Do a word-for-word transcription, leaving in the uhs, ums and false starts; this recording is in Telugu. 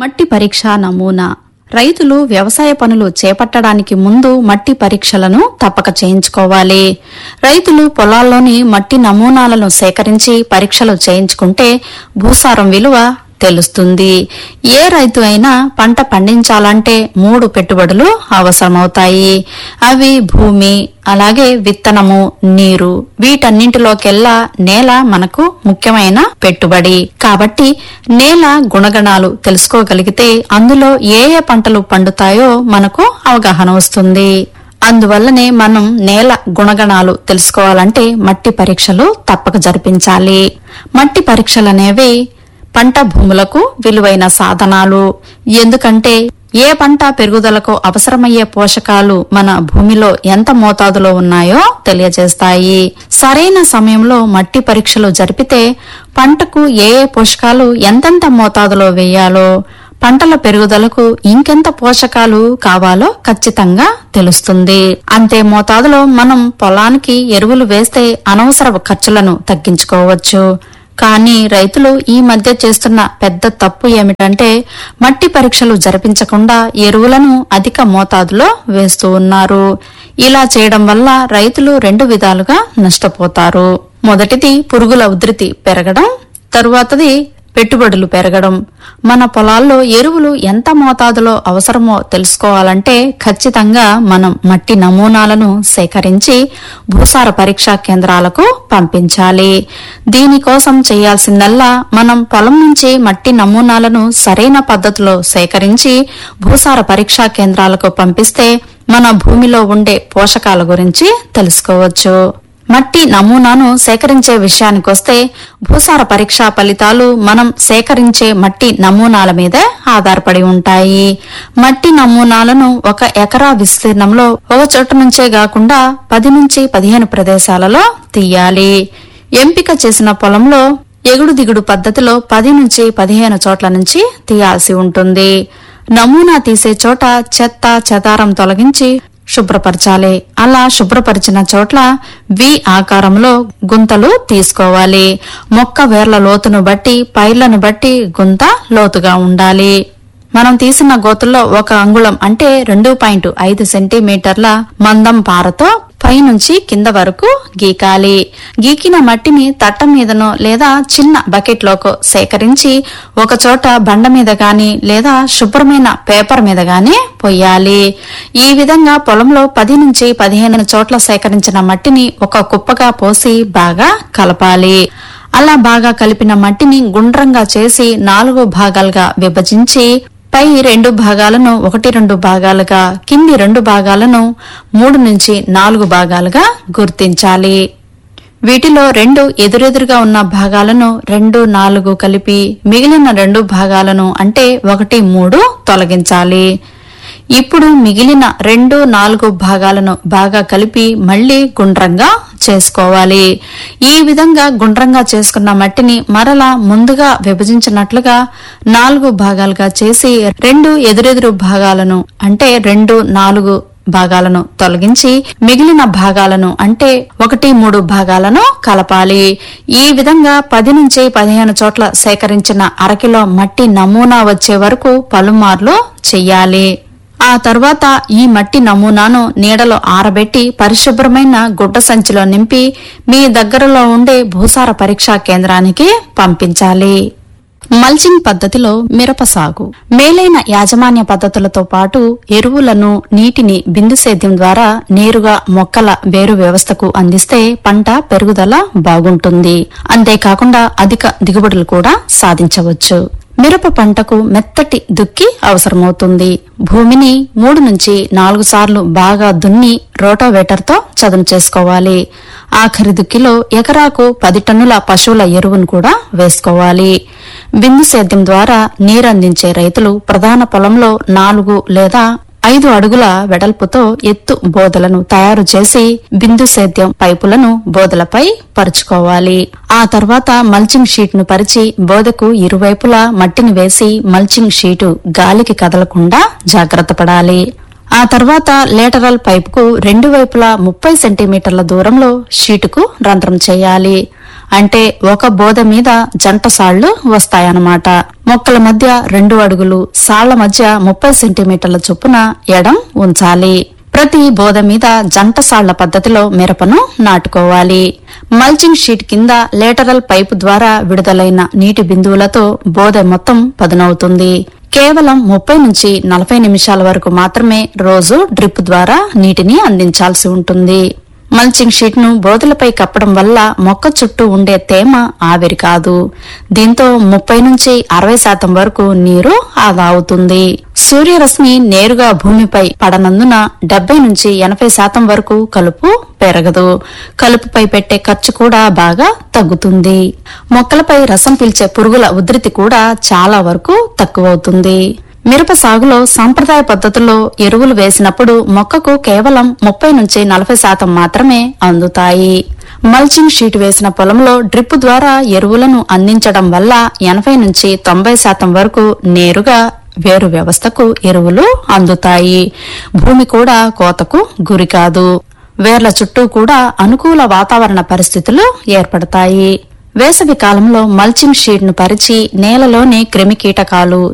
మట్టి పరీక్ష నమూనా. రైతులు వ్యవసాయ పనులు చేపట్టడానికి ముందు మట్టి పరీక్షలను తప్పక చేయించుకోవాలి. రైతులు పొలాల్లోని మట్టి నమూనాలను సేకరించి పరీక్షలు చేయించుకుంటే భూసారం విలువ తెలుస్తుంది. ఏ రైతు అయినా పంట పండించాలంటే మూడు పెట్టుబడులు అవసరమవుతాయి. అవి భూమి, అలాగే విత్తనము, నీరు. వీటన్నింటిలోకెల్లా నేల మనకు ముఖ్యమైన పెట్టుబడి. కాబట్టి నేల గుణగణాలు తెలుసుకోగలిగితే అందులో ఏ ఏ పంటలు పండుతాయో మనకు అవగాహన వస్తుంది. అందువల్లనే మనం నేల గుణగణాలు తెలుసుకోవాలంటే మట్టి పరీక్షలు తప్పక జరిపించాలి. మట్టి పరీక్షలనేవి పంట భూములకు విలువైన సాధనాలు. ఎందుకంటే ఏ పంట పెరుగుదలకు అవసరమయ్యే పోషకాలు మన భూమిలో ఎంత మోతాదులో ఉన్నాయో తెలియజేస్తాయి. సరైన సమయంలో మట్టి పరీక్షలు జరిపితే పంటకు ఏ ఏ పోషకాలు ఎంతెంత మోతాదులో వేయాలో, పంటల పెరుగుదలకు ఇంకెంత పోషకాలు కావాలో ఖచ్చితంగా తెలుస్తుంది. అంతే మోతాదులో మనం పొలానికి ఎరువులు వేస్తే అనవసర ఖర్చులను తగ్గించుకోవచ్చు. కానీ రైతులు ఈ మధ్య చేస్తున్న పెద్ద తప్పు ఏమిటంటే మట్టి పరీక్షలు జరిపించకుండా ఎరువులను అధిక మోతాదులో వేస్తూ ఉన్నారు. ఇలా చేయడం వల్ల రైతులు రెండు విధాలుగా నష్టపోతారు. మొదటిది పురుగుల ఉధృతి పెరగడం, తరువాతది పెట్టుబడులు పెరగడం. మన పొలాల్లో ఎరువులు ఎంత మోతాదులో అవసరమో తెలుసుకోవాలంటే ఖచ్చితంగా మనం మట్టి నమూనాలను సేకరించి భూసార పరీక్షా కేంద్రాలకు పంపించాలి. దీనికోసం చేయాల్సిందల్లా మనం పొలం నుంచి మట్టి నమూనాలను సరైన పద్ధతిలో సేకరించి భూసార పరీక్షా కేంద్రాలకు పంపిస్తే మన భూమిలో ఉండే పోషకాల గురించి తెలుసుకోవచ్చు. మట్టి నమూనాను సేకరించే విషయానికొస్తే భూసార పరీక్షా ఫలితాలు మనం సేకరించే మట్టి నమూనాల మీదే ఆధారపడి ఉంటాయి. మట్టి నమూనాలను ఒక ఎకరా విస్తీర్ణంలో ఒక చోట నుంచే కాకుండా పది నుంచి పదిహేను ప్రదేశాలలో తీయాలి. ఎంపిక చేసిన పొలంలో ఎగుడు దిగుడు పద్ధతిలో పది నుంచి పదిహేను చోట్ల నుంచి తీయాల్సి ఉంటుంది. నమూనా తీసే చోట చెత్త చెదారం తొలగించి శుభ్రపరచాలి. అలా శుభ్రపరిచిన చోట్ల వి ఆకారంలో గుంతలు తీసుకోవాలి. మొక్క వేర్ల లోతును బట్టి, పైర్లను బట్టి గుంత లోతుగా ఉండాలి. మనం తీసిన గోతుల్లో ఒక అంగుళం అంటే రెండు పాయింట్ ఐదు సెంటీమీటర్ల మందం పారతో పైనుంచి కింద వరకు గీకాలి. గీకిన మట్టిని తట్ట మీదనో లేదా చిన్న బకెట్లోకో సేకరించి ఒకచోట బండ మీద గాని లేదా శుభ్రమైన పేపర్ మీద గాని పొయ్యాలి. ఈ విధంగా పొలంలో పది నుంచి పదిహేను చోట్ల సేకరించిన మట్టిని ఒక కుప్పగా పోసి బాగా కలపాలి. అలా బాగా కలిపిన మట్టిని గుండ్రంగా చేసి నాలుగు భాగాలుగా విభజించి పై రెండు భాగాలను ఒకటి రెండు భాగాలుగా, కింది రెండు భాగాలను మూడు నుంచి నాలుగు భాగాలుగా గుర్తించాలి. వీటిలో రెండు ఎదురెదురుగా ఉన్న భాగాలను రెండు నాలుగు కలిపి మిగిలిన రెండు భాగాలను అంటే ఒకటి మూడు తొలగించాలి. ఇప్పుడు మిగిలిన రెండు నాలుగు భాగాలను బాగా కలిపి మళ్లీ గుండ్రంగా చేసుకోవాలి. ఈ విధంగా గుండ్రంగా చేసుకున్న మట్టిని మరలా ముందుగా విభజించినట్లుగా నాలుగు భాగాలుగా చేసి రెండు ఎదురెదురు భాగాలను అంటే రెండు నాలుగు భాగాలను తొలగించి మిగిలిన భాగాలను అంటే ఒకటి మూడు భాగాలను కలపాలి. ఈ విధంగా పది నుంచి పదిహేను చోట్ల సేకరించిన అరకిలో మట్టి నమూనా వచ్చే వరకు పలుమార్లు చెయ్యాలి. ఆ తర్వాత ఈ మట్టి నమూనాను నీడలో ఆరబెట్టి పరిశుభ్రమైన గుడ్డ సంచిలో నింపి మీ దగ్గరలో ఉండే భూసార పరీక్షా కేంద్రానికి పంపించాలి. మల్చింగ్ పద్ధతిలో మిరప సాగు. మేలైన యాజమాన్య పద్ధతులతో పాటు ఎరువులను, నీటిని బిందు సేద్యం ద్వారా నేరుగా మొక్కల వేరు వ్యవస్థకు అందిస్తే పంట పెరుగుదల బాగుంటుంది. అంతేకాకుండా అధిక దిగుబడులు కూడా సాధించవచ్చు. మిరప పంటకు మెత్తటి దుక్కి అవసరమవుతుంది. భూమిని మూడు నుంచి నాలుగు సార్లు బాగా దున్ని రోటోవేటర్తో చదును చేసుకోవాలి. ఆఖరి దుక్కిలో ఎకరాకు పది టన్నుల పశువుల ఎరువును కూడా వేసుకోవాలి. బిందు సేద్యం ద్వారా నీరందించే రైతులు ప్రధాన పొలంలో నాలుగు లేదా ఐదు అడుగుల వెడల్పుతో ఎత్తు బోదలను తయారు చేసి బిందు సేద్యం పైపులను బోదలపై పరుచుకోవాలి. ఆ తర్వాత మల్చింగ్ షీట్ ను పరిచి బోదకు ఇరువైపులా మట్టిని వేసి మల్చింగ్ షీటు గాలికి కదలకుండా జాగ్రత్త పడాలి. ఆ తర్వాత లేటరల్ పైపుకు రెండు వైపులా ముప్పై సెంటీమీటర్ల దూరంలో షీటుకు రంధ్రం చేయాలి. అంటే ఒక బోద మీద జంట సాళ్లు వస్తాయన్నమాట. మొక్కల మధ్య రెండు అడుగులు, సాళ్ల మధ్య ముప్పై సెంటీమీటర్ల చొప్పున ఎడం ఉంచాలి. ప్రతి బోద మీద జంట సాళ్ల పద్ధతిలో మిరపను నాటుకోవాలి. మల్చింగ్ షీట్ కింద లేటరల్ పైపు ద్వారా విడుదలైన నీటి బిందువులతో బోదె మొత్తం పదునవుతుంది. కేవలం ముప్పై నుంచి నలభై నిమిషాల వరకు మాత్రమే రోజు డ్రిప్ ద్వారా నీటిని అందించాల్సి ఉంటుంది. మల్చింగ్ షీట్ ను బోదలపై కప్పడం వల్ల మొక్క చుట్టూ ఉండే తేమ ఆవిరి కాదు. దీంతో ముప్పై నుంచి అరవై శాతం వరకు నీరు ఆదా అవుతుంది. సూర్యరశ్మి నేరుగా భూమిపై పడనందున డెబ్బై నుంచి ఎనభై శాతం వరకు కలుపు పెరగదు. కలుపుపై పెట్టే ఖర్చు కూడా బాగా తగ్గుతుంది. మొక్కలపై రసం పీల్చే పురుగుల ఉధృతి కూడా చాలా వరకు తక్కువవుతుంది. మిరప సాగులో సాంప్రదాయ పద్ధతుల్లో ఎరువులు వేసినప్పుడు మొక్కకు కేవలం ముప్పై నుంచి నలభై శాతం మాత్రమే అందుతాయి. మల్చింగ్ షీట్ వేసిన పొలంలో డ్రిప్ ద్వారా ఎరువులను అందించడం వల్ల ఎనభై నుంచి తొంభై శాతం వరకు నేరుగా వేరు వ్యవస్థకు ఎరువులు అందుతాయి. భూమి కూడా కోతకు గురికాదు. వేర్ల చుట్టూ కూడా అనుకూల వాతావరణ పరిస్థితులు ఏర్పడతాయి. వేసవి కాలంలో మల్చింగ్ షీట్ ను పరిచి నేలలోని క్రిమి కీటకాలు